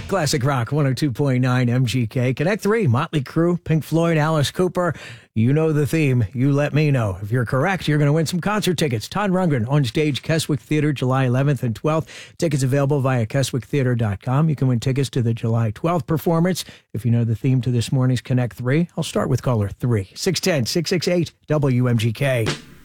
Classic Rock 102.9 MGK. Connect 3, Motley Crue, Pink Floyd, Alice Cooper. You know the theme. You let me know. If you're correct, you're going to win some concert tickets. Todd Rundgren on stage, Keswick Theater, July 11th and 12th. Tickets available via keswicktheater.com. You can win tickets to the July 12th performance. If you know the theme to this morning's Connect 3, I'll start with caller 3. 610-668 WMGK.